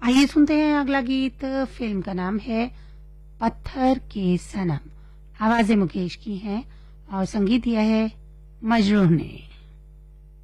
आइए सुनते हैं अगला गीत। फिल्म का नाम है पत्थर के सनम। आवाजें मुकेश की हैं और संगीत दिया है मजरूह ने।